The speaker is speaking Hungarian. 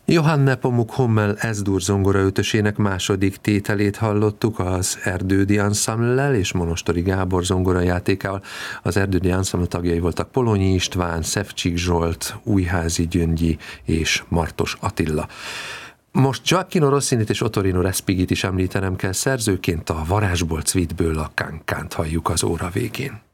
Johann Nepomuk Hummel S-dur zongoraötösének második tételét hallottuk az Erdődi Ensemble-lel és Monostori Gábor zongorajátékával. Az Erdődi Ensemble tagjai voltak Polonyi István, Szevcsik Zsolt, Újházi Gyöngyi és Martos Attila. Most Gioacchino Rossinit és Ottorino Respigit is említenem kell, szerzőként a Varázsból Cvitből a Kánkkánt halljuk az óra végén.